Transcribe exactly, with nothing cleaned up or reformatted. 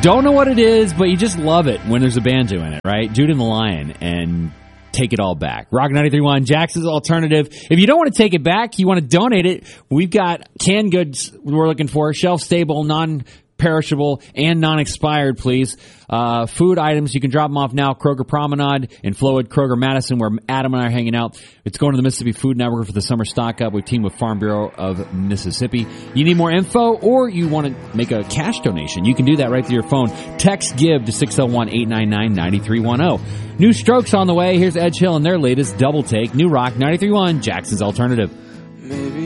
don't know what it is, but you just love it when there's a banjo in it, right? Jude and the Lion and Take It All Back. Rock ninety-three point one, Jackson's Alternative. If you don't want to take it back, you want to donate it, we've got canned goods we're looking for, shelf-stable, non-perishable, and non-expired, please. Uh, food items, you can drop them off now. Kroger Promenade in Flowood, Kroger Madison, where Adam and I are hanging out. It's going to the Mississippi Food Network for the summer stock up. We've teamed with Farm Bureau of Mississippi. You need more info, or you want to make a cash donation, you can do that right through your phone. Text GIVE to six oh one, eight nine nine, nine three one oh. New Strokes on the way. Here's Edge Hill and their latest Double Take. New Rock ninety-three point one, Jackson's Alternative. Maybe